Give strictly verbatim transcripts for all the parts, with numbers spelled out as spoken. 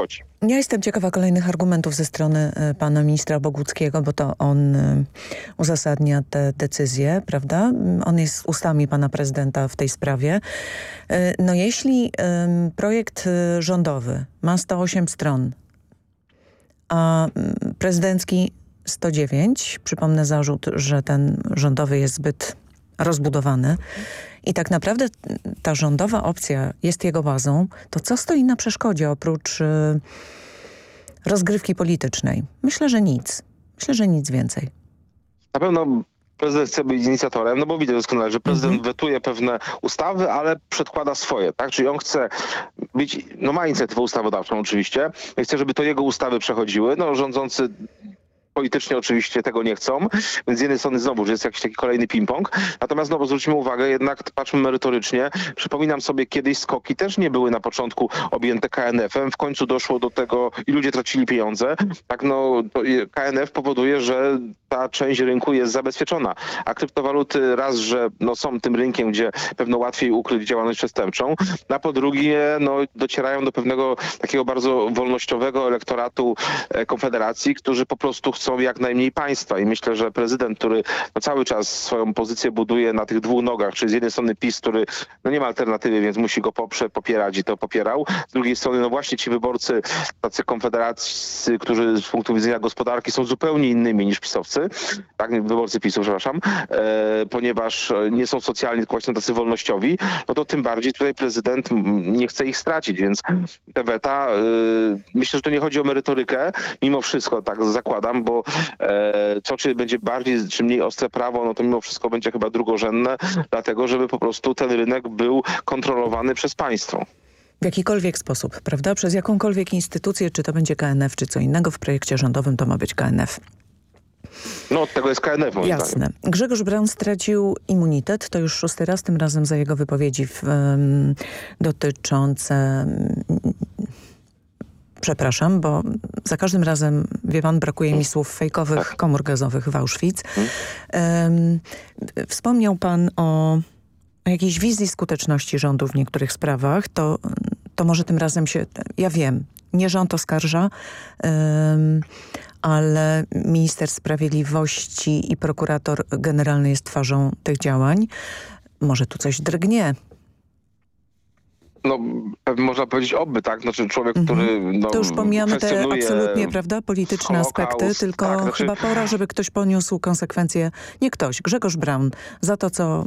szkodzi. Ja jestem ciekawa kolejnych argumentów ze strony y, pana ministra Boguckiego, bo to on y, uzasadnia te decyzje, prawda? On jest ustami pana prezydenta w tej sprawie. Y, no jeśli y, projekt y, rządowy ma sto osiem stron, a y, prezydencki sto dziewięć, przypomnę zarzut, że ten rządowy jest zbyt rozbudowany i tak naprawdę ta rządowa opcja jest jego bazą, to co stoi na przeszkodzie oprócz y, rozgrywki politycznej? Myślę, że nic. Myślę, że nic więcej. Na pewno prezydent chce być inicjatorem, no bo widać doskonale, że prezydent Mhm. wetuje pewne ustawy, ale przedkłada swoje, tak? Czyli on chce być, no ma inicjatywę ustawodawczą oczywiście, i chce, żeby to jego ustawy przechodziły, no rządzący politycznie oczywiście tego nie chcą, więc z jednej strony znowu, że jest jakiś taki kolejny ping-pong. Natomiast znowu zwróćmy uwagę, jednak patrzmy merytorycznie. Przypominam sobie, kiedyś SKOK-i też nie były na początku objęte K N F-em. W końcu doszło do tego i ludzie tracili pieniądze. Tak, no to K N F powoduje, że ta część rynku jest zabezpieczona. A kryptowaluty raz, że no, są tym rynkiem, gdzie pewno łatwiej ukryć działalność przestępczą, a po drugie no, docierają do pewnego takiego bardzo wolnościowego elektoratu e, Konfederacji, którzy po prostu chcą jak najmniej państwa. I myślę, że prezydent, który no, cały czas swoją pozycję buduje na tych dwóch nogach, czyli z jednej strony PiS, który no, nie ma alternatywy, więc musi go poprze, popierać i to popierał. Z drugiej strony no właśnie ci wyborcy, tacy konfederacy, którzy z punktu widzenia gospodarki są zupełnie innymi niż pisowcy, tak, wyborcy PiSu, przepraszam, e, ponieważ nie są socjalni, tylko właśnie tacy wolnościowi, no to tym bardziej tutaj prezydent nie chce ich stracić, więc te weta, e, myślę, że to nie chodzi o merytorykę, mimo wszystko, tak zakładam, bo e, to, czy będzie bardziej, czy mniej ostre prawo, no to mimo wszystko będzie chyba drugorzędne, dlatego, żeby po prostu ten rynek był kontrolowany przez państwo. W jakikolwiek sposób, prawda? Przez jakąkolwiek instytucję, czy to będzie K N F, czy co innego, w projekcie rządowym to ma być K N F. No od tego jest K N F moim Jasne. zdaniem. Grzegorz Braun stracił immunitet. To już szósty raz, tym razem za jego wypowiedzi w, um, dotyczące... Um, przepraszam, bo za każdym razem, wie pan, brakuje mi słów fejkowych Tak. komór gazowych w Auschwitz. Um, wspomniał pan o, o jakiejś wizji skuteczności rządu w niektórych sprawach. To, to może tym razem się... Ja wiem, nie rząd oskarża, um, ale minister sprawiedliwości i prokurator generalny jest twarzą tych działań. Może tu coś drgnie. No, można powiedzieć oby, tak? Znaczy człowiek, Mhm. który no, To już pomijamy te kwestionuje absolutnie, prawda, polityczne Holokaust, aspekty, tylko tak, znaczy- chyba pora, żeby ktoś poniósł konsekwencje, nie ktoś, Grzegorz Braun, za to, co,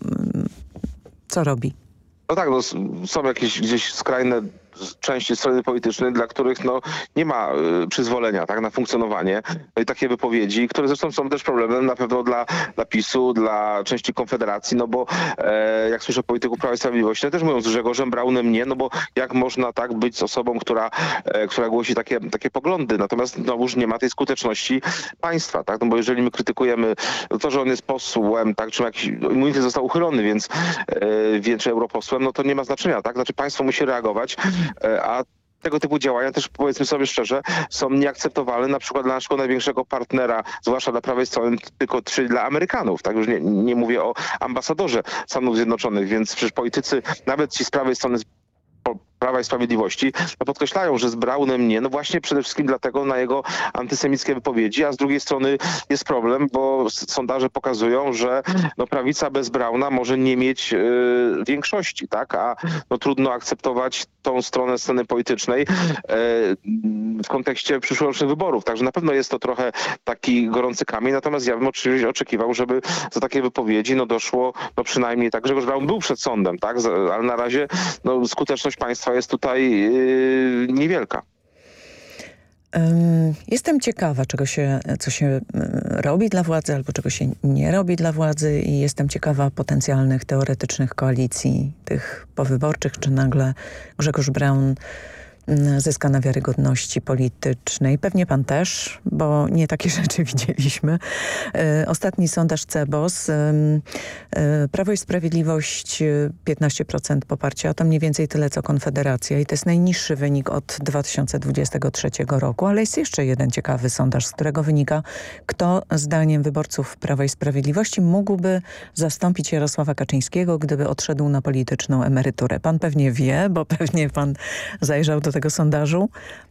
co robi. No tak, no, s- są jakieś gdzieś skrajne z- części strony politycznej, dla których no, nie ma y, przyzwolenia tak, na funkcjonowanie. No i takie wypowiedzi, które zresztą są też problemem na pewno dla, dla PiSu, dla części Konfederacji, no bo e, jak słyszę polityków Prawa i Sprawiedliwości, też mówią z Grzegorzem Braunem nie, no bo jak można tak być z osobą, która, e, która głosi takie, takie poglądy, natomiast znowuż nie ma tej skuteczności państwa, tak, no bo jeżeli my krytykujemy no to, że on jest posłem, tak, czy jakiś immunitet został uchylony, więc, e, wie, czy europosłem, no to nie ma znaczenia, tak, znaczy państwo musi reagować, a tego typu działania też, powiedzmy sobie szczerze, są nieakceptowalne na przykład dla naszego największego partnera, zwłaszcza dla prawej strony, tylko czyli dla Amerykanów. Tak już nie, nie mówię o ambasadorze Stanów Zjednoczonych, więc przecież politycy, nawet ci z prawej strony Prawa i Sprawiedliwości, no podkreślają, że z Braunem nie, no właśnie przede wszystkim dlatego na jego antysemickie wypowiedzi, a z drugiej strony jest problem, bo sondaże pokazują, że no prawica bez Brauna może nie mieć y, większości, tak, a no trudno akceptować tą stronę sceny politycznej y, w kontekście przyszłorocznych wyborów, także na pewno jest to trochę taki gorący kamień, natomiast ja bym oczywiście oczekiwał, żeby za takie wypowiedzi no doszło, no przynajmniej tak, Grzegorz Braun był przed sądem, tak, ale na razie no skuteczność państwa jest tutaj yy, niewielka. Jestem ciekawa, czego się, co się robi dla władzy albo czego się nie robi dla władzy i jestem ciekawa potencjalnych teoretycznych koalicji tych powyborczych, czy nagle Grzegorz Braun zyska na wiarygodności politycznej. Pewnie pan też, bo nie takie rzeczy widzieliśmy. E, ostatni sondaż C B O S. E, e, Prawo i Sprawiedliwość piętnaście procent poparcia. To mniej więcej tyle, co Konfederacja. I to jest najniższy wynik od dwa tysiące dwudziestego trzeciego roku. Ale jest jeszcze jeden ciekawy sondaż, z którego wynika, kto zdaniem wyborców Prawa i Sprawiedliwości mógłby zastąpić Jarosława Kaczyńskiego, gdyby odszedł na polityczną emeryturę. Pan pewnie wie, bo pewnie pan zajrzał do tego sondażu.